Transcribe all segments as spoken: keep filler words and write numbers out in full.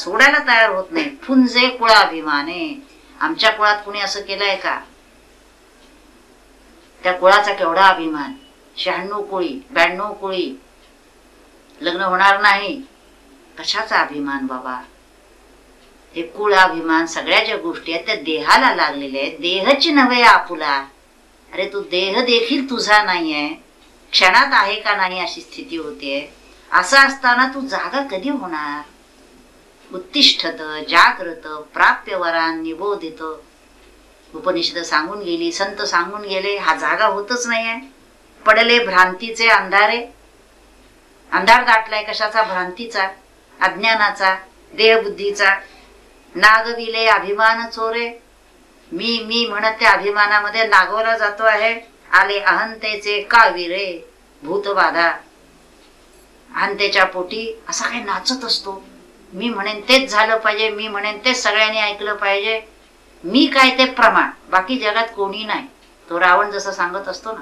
सोडायला तयार होत नाही. फुंजे कुळाभिमाने, आमच्या कुळात कुणी असं केलंय का? त्या कुळाचा केवढा अभिमान. शहाण्णव कुळी ब्याण्णव कुळी लग्न होणार नाही. कशाचा अभिमान बाबा? हे कुळ अभिमान सगळ्या ज्या गोष्टी आहेत त्या देहाला लागलेल्या आहेत. देहच नव्हे आपुला. अरे तू देह देखील तुझा नाहीये, क्षणात आहे का नाही अशी स्थिती होतीये. असं असताना तू जागा कधी होणार? उत्तिष्ठत जाग्रत प्राप्य वरान निबोधित. उपनिषद सांगून गेली, संत सांगून गेले. हा जागा होतच नाहीये. पडले भ्रांतीचे अंधारे. अंधार दाटलाय कशाचा? भ्रांतीचा, अज्ञानाचा, देहबुद्धीचा. नागविले अभिमान चोरे. मी मी म्हणत त्या अभिमानामध्ये नागवला जातो आहे. आले अहंतेचे काविरे भूतबाधा. अहंतेच्या पोटी असा काही नाचत असतो. मी म्हणेन तेच झालं पाहिजे, मी म्हणेन तेच सगळ्यांनी ऐकलं पाहिजे. मी काय ते प्रमाण, बाकी जगात कोणी नाही. तो रावण जसं सांगत असतो ना,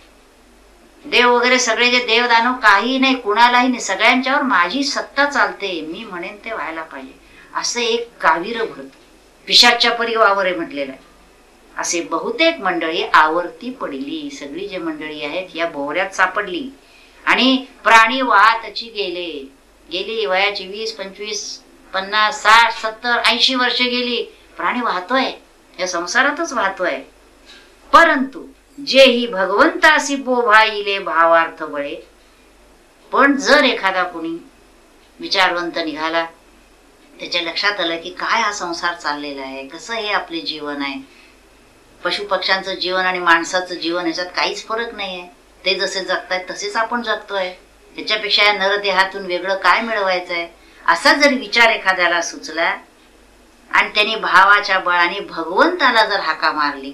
देव वगैरे सगळे जे देव दानव काही नाही, कुणालाही नाही, सगळ्यांच्यावर माझी सत्ता चालते. मी म्हणेन ते व्हायला पाहिजे असं एक कावीर भरत. पिशाच्या परी वावरे म्हटलेलं आहे. असे बहुतेक मंडळी आवर्ती पडली. सगळी जे मंडळी आहेत या भोवऱ्यात सापडली आणि प्राणी वाहतची गेले. गेली वयाची वीस पंचवीस पन्नास साठ सत्तर ऐंशी वर्ष गेली. प्राणी वाहतोय, या संसारातच वाहतोय. परंतु जेही भगवंतासी बोभाईले भावार्थ बळे. पण जर एखादा कोणी विचारवंत निघाला, त्याच्या लक्षात आलं की काय हा संसार चाललेला आहे, कसं हे आपले जीवन आहे. पशु पक्ष्यांचं जीवन आणि माणसाचं जीवन याच्यात काहीच फरक नाहीये. ते जसे जगतायत तसेच आपण जगतोय. त्याच्यापेक्षा या नरदेहातून वेगळं काय मिळवायचंय, असा जर विचार एखाद्याला सुचला आणि त्यांनी भावाच्या बळाने भगवंताला जर हाका मारली,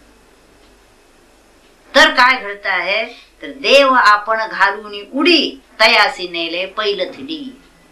तर काय घडत आहे? तर देव आपण घालून उडी तयासी नेले पैलथिडी.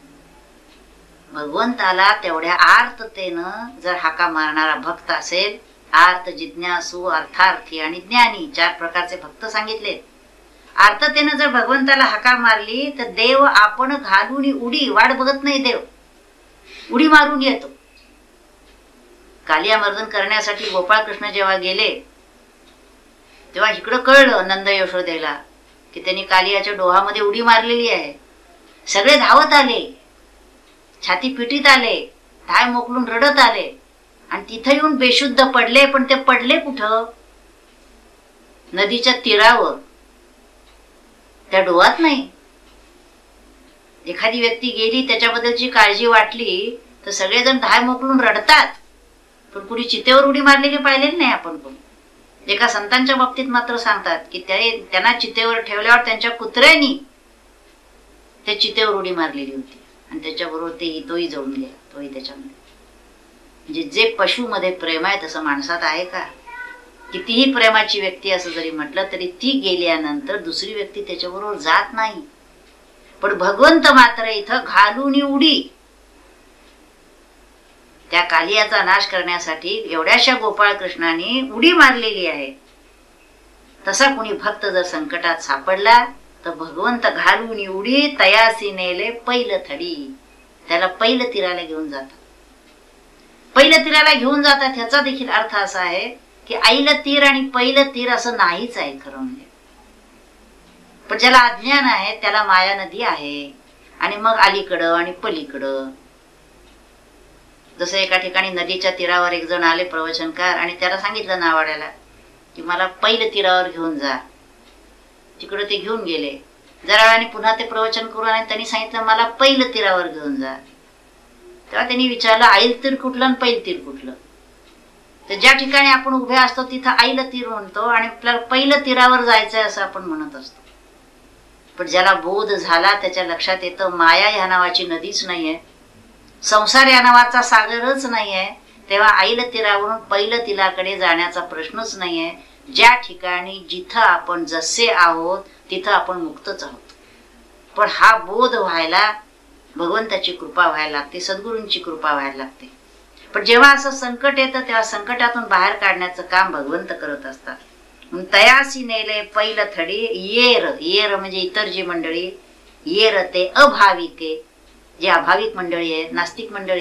भगवंताला तेवढ्या आर्ततेनं जर हाका मारणारा भक्त असेल, आर्त जिज्ञासू अर्थार्थी आणि ज्ञानी चार प्रकारचे भक्त सांगितले. आर्ततेनं जर भगवंताला हाका मारली तर देव आपण घालून उडी, वाट बघत नाही, देव उडी मारून येतो. कालियामर्दन करण्यासाठी गोपाळकृष्ण जेव्हा गेले तेव्हा इकडं कळलं नंद यशोदेला की त्यांनी कालियाच्या डोहामध्ये उडी मारलेली आहे. सगळे धावत आले, छाती पिटीत आले, धाय मोकलून रडत आले आणि तिथे येऊन बेशुद्ध पडले. पण ते पडले कुठं? नदीच्या तीरावर, त्या डोहात नाही. एखादी व्यक्ती गेली, त्याच्याबद्दलची काळजी वाटली तर सगळेजण धाय मोकलून रडतात, पण कुणी चितेवर उडी मारलेली पाहिलेली नाही आपण कोण. एका संतांच्या बाबतीत मात्र सांगतात की त्यांना चितेवर ठेवल्यावर त्यांच्या कुत्र्यांनी त्या चितेवर उडी मारलेली होती आणि त्याच्याबरोबर ते तोही जळून गेला, तोही त्याच्यामध्ये. म्हणजे जे पशुमध्ये प्रेम आहे तसं माणसात आहे का? कितीही प्रेमाची व्यक्ती असं जरी म्हटलं तरी ती गेल्यानंतर दुसरी व्यक्ती त्याच्याबरोबर जात नाही. पण भगवंत मात्र इथं घालून उडी, त्या कालियाचा नाश करण्यासाठी एवढ्याशा गोपाळकृष्णाने उडी मारलेली आहे. तसा कुणी भक्त जर संकटात सापडला तर भगवंत घालून उडी तयासी नेले पैल थडी. त्याला पैल तीराला घेऊन जातात. पैल तीराला घेऊन जातात ह्याचा देखील अर्थ असा आहे की ऐल तीर आणि पैल तीर असं नाहीच आहे खरं म्हणजे. पण ज्याला अज्ञान आहे त्याला माया नदी आहे आणि मग अलीकडं आणि पलीकडं. जसं एका ठिकाणी नदीच्या तीरावर एक जण आले प्रवचनकार आणि त्याला सांगितलं नावाड्याला की मला पैल तीरावर घेऊन जा. तिकडं ते घेऊन गेले. जरा वेळाने पुन्हा ते प्रवचन करून आणि त्यांनी सांगितलं मला पैल तीरावर घेऊन जा. तेव्हा त्यांनी विचारलं ऐल तीर कुठलं आणि पैल तीर कुठलं? तर ज्या ठिकाणी आपण उभे असतो तिथं ऐल तीर म्हणतो आणि आपल्याला पैल तीरावर जायचंय असं आपण म्हणत असतो. पण ज्याला बोध झाला त्याच्या लक्षात येतं माया ह्या नावाची नदीच नाहीये, संसार या नावाचा सागरच नाहीये. तेव्हा ऐल तीरावरून पैल तीराकडे जाण्याचा प्रश्नच नाहीये. ज्या ठिकाणी जिथं आपण जसे आहोत तिथं आपण मुक्तच आहोत. पण हा बोध व्हायला भगवंताची कृपा व्हायला लागते, सद्गुरूंची कृपा व्हायला लागते. पण जेव्हा असं संकट येतं तेव्हा संकटातून बाहेर काढण्याचं काम भगवंत करत असतात. तयासी नेले पैल थडी येर. येर म्हणजे इतर जी मंडळी, येर ते अभाविके, जे अभाविक मंडळी आहेत, नास्तिक मंडळी